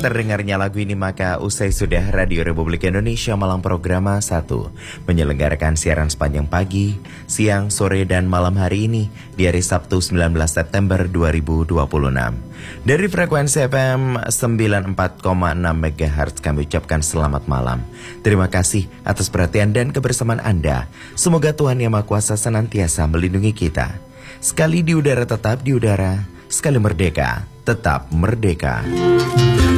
terdengarnya lagu ini maka usai sudah Radio Republik Indonesia Malang Programa 1 menyelenggarakan siaran sepanjang pagi, siang, sore, dan malam hari ini di hari Sabtu 19 September 2026. Dari frekuensi FM 94,6 MHz kami ucapkan selamat malam. Terima kasih atas perhatian dan kebersamaan Anda. Semoga Tuhan Yang Maha Kuasa senantiasa melindungi kita. Sekali di udara tetap di udara, sekali merdeka tetap merdeka.